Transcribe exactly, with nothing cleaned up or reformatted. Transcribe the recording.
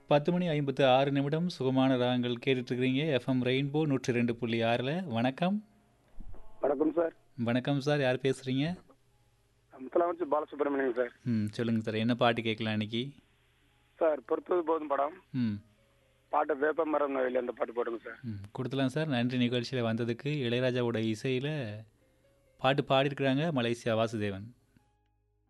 பத்து மணி ஐம்பத்து ஆறு நிமிடம் சுகமான ராகங்கள் கேட்டுட்ருக்கிறீங்க எஃப்எம் ரெயின்போ நூற்றி ரெண்டு புள்ளி ஆறில். வணக்கம். வணக்கம் சார். வணக்கம் சார், யார் பேசுகிறீங்க? முத்தலாமச்சி பாலசுப்ரமணியம் சார். ம் சொல்லுங்கள் சார், என்ன பாட்டு கேட்கலாம் இன்னைக்கு? சார் பொறுத்தது போதும் படம் ம் பாட்டு வேப்ப மரம் வெளியே அந்த பாட்டு போடுங்க சார். ம் கொடுத்துலாம் சார். நன்றி நிகழ்ச்சியில் வந்ததுக்கு. இளையராஜாவோட இசையில் பாட்டு பாடியிருக்கிறாங்க மலேசியா வாசுதேவன்.